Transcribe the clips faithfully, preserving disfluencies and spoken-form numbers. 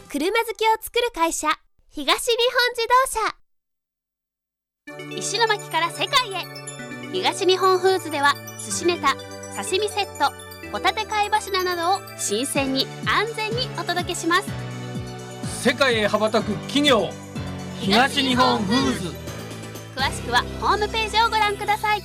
車好きを作る会社、東日本自動車。石巻から世界へ。東日本フーズでは寿司ネタ、刺身セット、ホタテ貝柱などを新鮮に安全にお届けします。 世界へ羽ばたく企業、東日本フーズ。 詳しくはホームページをご覧ください。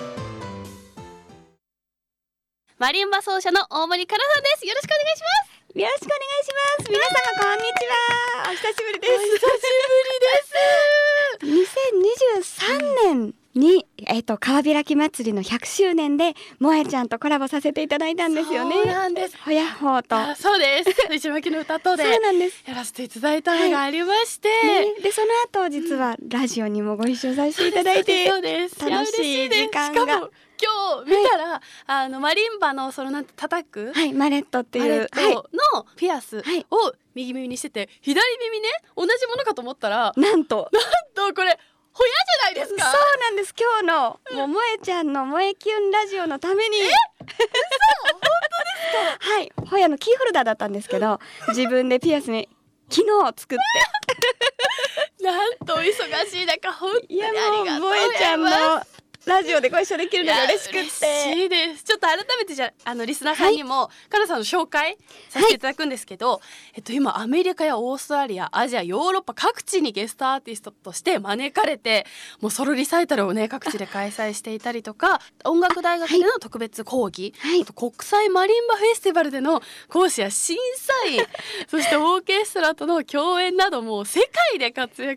マリンバ奏者の大森かなさんです。よろしくお願いします。 よろしくお願いします。皆様こんにちは。お久しぶりです。 お久しぶりです。 にせんにじゅうさんねんに、えっと、川開き祭りのひゃくしゅうねんでもえちゃんとコラボさせていただいたんですよね。 そうなんです。 ほやっほーと。 あ、そうです。石巻の歌とでそうなんですやらせていただいたのがありまして、 ね、でその後実はラジオにもご一緒させていただいて、 そうです。 楽しい時間が。 しかも今日見たら、はい、あのマリンバのそのなんて叩く、 はい、マレットっていうマレットのピアスを右耳にしてて、左耳ね同じものかと思ったら、 なんとなんとこれホヤじゃないですか。 そうなんです。今日のもう萌えちゃんの萌えキュンラジオのために、え、 嘘、本当ですか。 はい、ホヤのキーホルダーだったんですけど、自分でピアスに昨日作ってなんと忙しい中本当にありがとうございます。 いやもう萌えちゃんのラジオでご一緒できるのが嬉しくって、 嬉しいです。ちょっと改めてじゃあのリスナーさんにも、はい、カナさんの紹介させていただくんですけど、はい、えっと今アメリカやオーストラリア、アジア、ヨーロッパ各地にゲストアーティストとして招かれて、もうソロリサイタルをね各地で開催していたりとか、音楽大学での特別講義、はい、あと国際マリンバフェスティバルでの講師や審査員そしてオーケストラとの共演など、もう世界で活躍